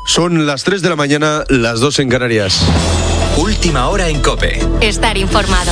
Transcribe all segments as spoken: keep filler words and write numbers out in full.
Son las tres de la mañana, las dos en Canarias. Última hora en COPE. Estar informado.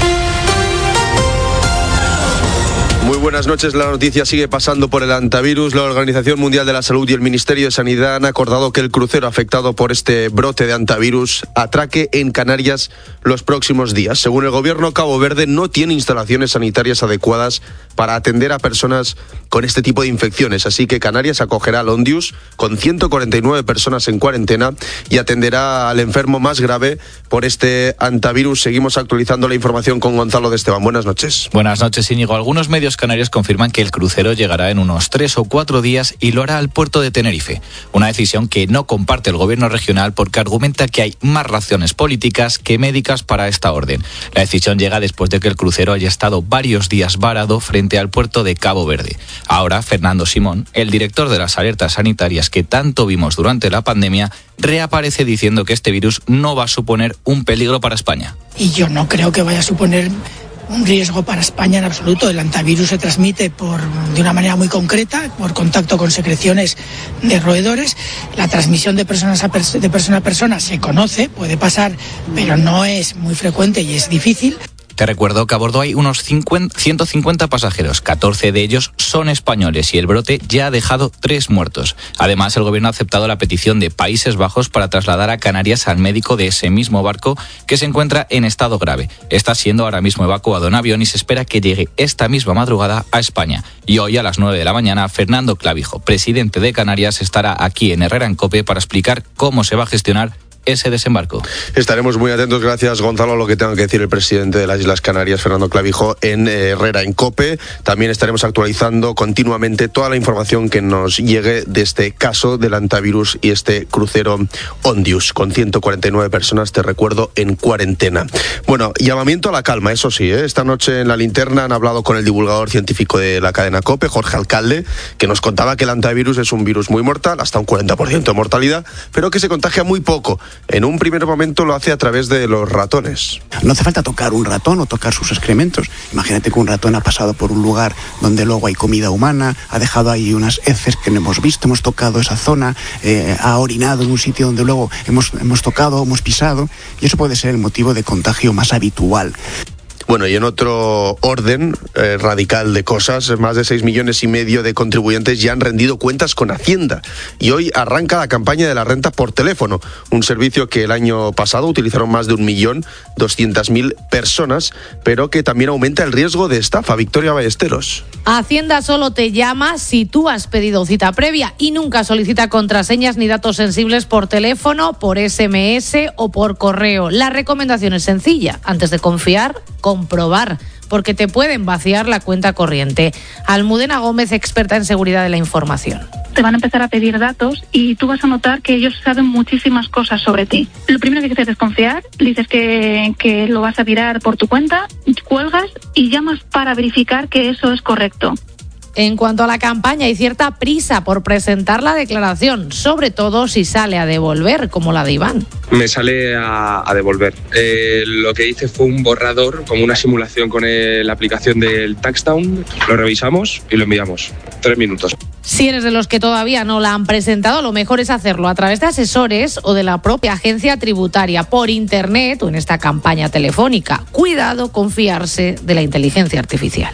Muy buenas noches. La noticia sigue pasando por el hantavirus. La Organización Mundial de la Salud y el Ministerio de Sanidad han acordado que el crucero afectado por este brote de hantavirus atraque en Canarias los próximos días. Según el gobierno, Cabo Verde no tiene instalaciones sanitarias adecuadas para atender a personas con este tipo de infecciones. Así que Canarias acogerá al Ondius con ciento cuarenta y nueve personas en cuarentena y atenderá al enfermo más grave por este hantavirus. Seguimos actualizando la información con Gonzalo de Esteban. Buenas noches. Buenas noches, Íñigo. Algunos medios canarios confirman que el crucero llegará en unos tres o cuatro días y lo hará al puerto de Tenerife. Una decisión que no comparte el gobierno regional porque argumenta que hay más razones políticas que médicas para esta orden. La decisión llega después de que el crucero haya estado varios días varado frente al puerto de Cabo Verde. Ahora, Fernando Simón, el director de las alertas sanitarias que tanto vimos durante la pandemia, reaparece diciendo que este virus no va a suponer un peligro para España. Y yo no creo que vaya a suponer un riesgo para España en absoluto. El hantavirus se transmite por, de una manera muy concreta, por contacto con secreciones de roedores. La transmisión de, personas a pers- de persona a persona se conoce, puede pasar, pero no es muy frecuente y es difícil. Te recuerdo que a bordo hay unos ciento cincuenta pasajeros, catorce de ellos son españoles y el brote ya ha dejado tres muertos. Además, el gobierno ha aceptado la petición de Países Bajos para trasladar a Canarias al médico de ese mismo barco que se encuentra en estado grave. Está siendo ahora mismo evacuado en avión y se espera que llegue esta misma madrugada a España. Y hoy a las nueve de la mañana, Fernando Clavijo, presidente de Canarias, estará aquí en Herrera en COPE para explicar cómo se va a gestionar ese desembarco. Estaremos muy atentos, gracias Gonzalo, a lo que tenga que decir el presidente de las Islas Canarias, Fernando Clavijo, en Herrera en COPE. También estaremos actualizando continuamente toda la información que nos llegue de este caso del hantavirus y este crucero Ondius, con ciento cuarenta y nueve personas, te recuerdo, en cuarentena. Bueno, llamamiento a la calma, eso sí, ¿eh? Esta noche en La Linterna han hablado con el divulgador científico de la cadena COPE, Jorge Alcalde, que nos contaba que el hantavirus es un virus muy mortal, hasta un cuarenta por ciento de mortalidad, pero que se contagia muy poco. En un primer momento lo hace a través de los ratones. No hace falta tocar un ratón o tocar sus excrementos. Imagínate que un ratón ha pasado por un lugar donde luego hay comida humana, ha dejado ahí unas heces que no hemos visto, hemos tocado esa zona, eh, ha orinado en un sitio donde luego hemos, hemos tocado, hemos pisado, y eso puede ser el motivo de contagio más habitual. Bueno, y en otro orden eh, radical de cosas, más de seis millones y medio de contribuyentes ya han rendido cuentas con Hacienda. Y hoy arranca la campaña de la renta por teléfono, un servicio que el año pasado utilizaron más de un millón doscientas mil personas, pero que también aumenta el riesgo de estafa. Victoria Ballesteros. Hacienda solo te llama si tú has pedido cita previa y nunca solicita contraseñas ni datos sensibles por teléfono, por ese eme ese o por correo. La recomendación es sencilla. Antes de confiar, comprobar, porque te pueden vaciar la cuenta corriente. Almudena Gómez, experta en seguridad de la información. Te van a empezar a pedir datos y tú vas a notar que ellos saben muchísimas cosas sobre ti. Lo primero que hay que hacer es confiar, dices que, que lo vas a virar por tu cuenta, cuelgas y llamas para verificar que eso es correcto. En cuanto a la campaña, hay cierta prisa por presentar la declaración, sobre todo si sale a devolver, como la de Iván. Me sale a, a devolver. Eh, lo que hice fue un borrador, como una simulación con el, la aplicación del Taxdown. Lo revisamos y lo enviamos. Tres minutos. Si eres de los que todavía no la han presentado, lo mejor es hacerlo a través de asesores o de la propia agencia tributaria, por internet o en esta campaña telefónica. Cuidado con fiarse de la inteligencia artificial.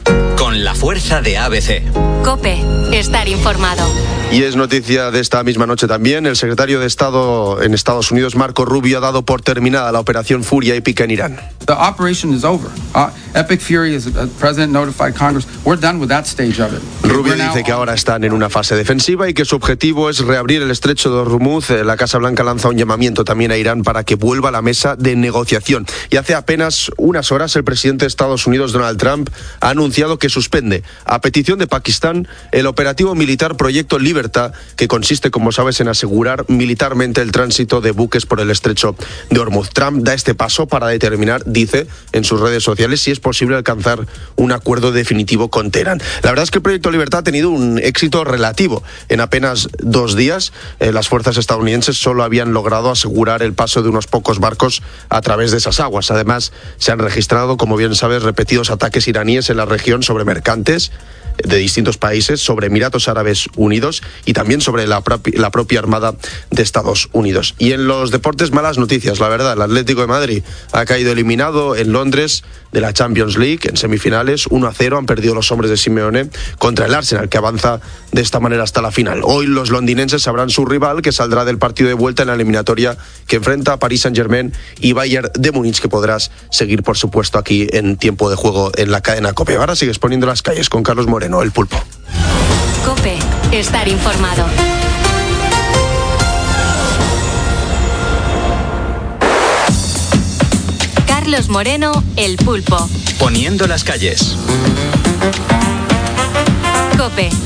Con la fuerza de A B C. COPE, estar informado. Y es noticia de esta misma noche también, el secretario de Estado en Estados Unidos, Marco Rubio, ha dado por terminada la operación Furia épica en Irán. The operation is over. Uh, Epic Fury, as the president notified Congress, we're done with that stage of it. Rubio dice que ahora están en una fase defensiva y que su objetivo es reabrir el estrecho de Hormuz. La Casa Blanca lanza un llamamiento también a Irán para que vuelva a la mesa de negociación. Y hace apenas unas horas el presidente de Estados Unidos, Donald Trump, ha anunciado que suspende, a petición de Pakistán, el operativo militar Proyecto Libertad, que consiste, como sabes, en asegurar militarmente el tránsito de buques por el estrecho de Hormuz. Trump da este paso para determinar, dice en sus redes sociales, si es posible alcanzar un acuerdo definitivo con Teherán. La verdad es que el Proyecto Libertad ha tenido un éxito relativo. En apenas dos días, eh, las fuerzas estadounidenses solo habían logrado asegurar el paso de unos pocos barcos a través de esas aguas. Además, se han registrado, como bien sabes, repetidos ataques iraníes en la región sobre mercantes de distintos países, sobre Emiratos Árabes Unidos y también sobre la, propi- la propia Armada de Estados Unidos. Y en los deportes, malas noticias, la verdad. El Atlético de Madrid ha caído eliminado en Londres de la Champions League en semifinales. uno a cero han perdido los hombres de Simeone contra el Arsenal, que avanza de esta manera hasta la final. Hoy los londinenses sabrán su rival, que saldrá del partido de vuelta en la eliminatoria que enfrenta a Paris Saint-Germain y Bayern de Múnich, que podrás seguir, por supuesto, aquí en Tiempo de Juego en la cadena COPE. Ahora sigues poniendo las calles con Carlos Moreno, el Pulpo. COPE, estar informado. Carlos Moreno, el Pulpo. Poniendo las calles. COPE,